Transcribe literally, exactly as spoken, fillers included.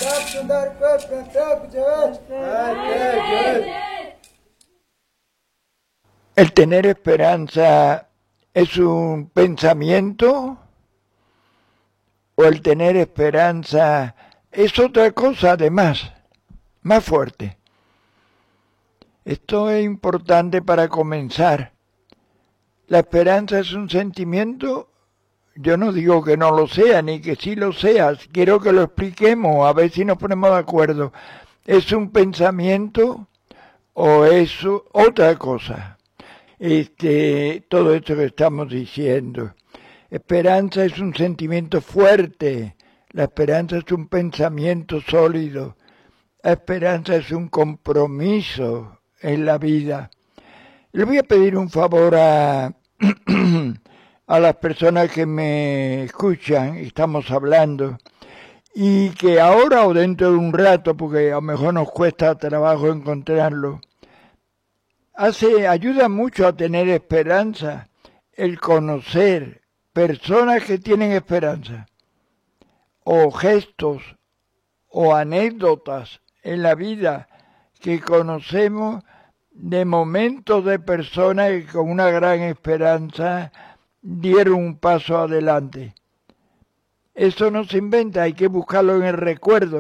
¿El tener esperanza es un pensamiento o el tener esperanza es otra cosa además, más fuerte? Esto es importante para comenzar. ¿La esperanza es un sentimiento? Yo no digo que no lo sea, ni que sí lo sea. Quiero que lo expliquemos, a ver si nos ponemos de acuerdo. ¿Es un pensamiento o es otra cosa? Este, todo esto que estamos diciendo. Esperanza es un sentimiento fuerte. La esperanza es un pensamiento sólido. La esperanza es un compromiso en la vida. Le voy a pedir un favor a, a las personas que me escuchan, estamos hablando, y que ahora o dentro de un rato, porque a lo mejor nos cuesta trabajo encontrarlo, hace, ayuda mucho a tener esperanza el conocer personas que tienen esperanza, o gestos, o anécdotas en la vida que conocemos de momentos de personas que con una gran esperanza dieron un paso adelante. Eso no se inventa, hay que buscarlo en el recuerdo.